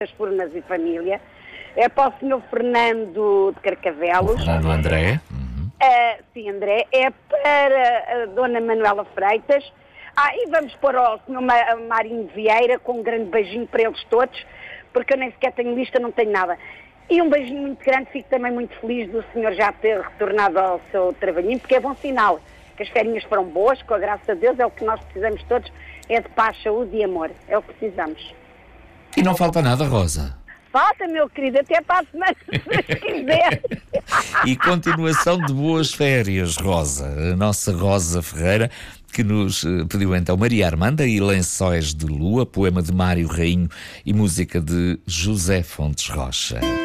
Furnas e família. É para o Sr. Fernando de Carcavelos. Fernando André. Sim, André. É para a Dona Manuela Freitas. E vamos pôr ao Sr. Marinho Vieira, com um grande beijinho para eles todos, porque eu nem sequer tenho lista, não tenho nada. E um beijinho muito grande, fico também muito feliz do senhor já ter retornado ao seu trabalhinho, porque é bom sinal que as férias foram boas, com a graça de Deus, é o que nós precisamos todos, é de paz, saúde e amor, é o que precisamos. E não falta nada, Rosa. Falta, meu querido, até para a semana, se Deus quiser. E continuação de boas férias, Rosa. A nossa Rosa Ferreira, que nos pediu então Maria Armanda e Lençóis de Lua, poema de Mário Rainho e música de José Fontes Rocha.